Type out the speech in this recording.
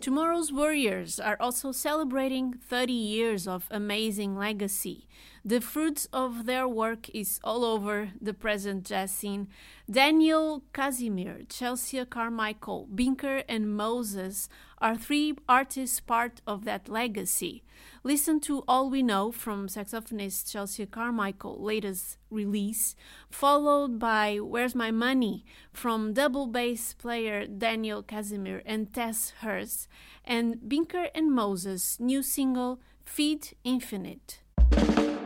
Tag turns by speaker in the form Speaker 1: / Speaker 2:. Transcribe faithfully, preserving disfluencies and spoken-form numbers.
Speaker 1: Tomorrow's Warriors are also celebrating thirty years of amazing legacy. The fruits of their work is all over the present jazz scene. Daniel Casimir, Chelsea Carmichael, Binker, and Moses are three artists part of that legacy. Listen to All We Know from saxophonist Chelsea Carmichael, latest release, followed by Where's My Money from double bass player Daniel Casimir and Tess Hurst, and Binker and Moses' new single Feed Infinite.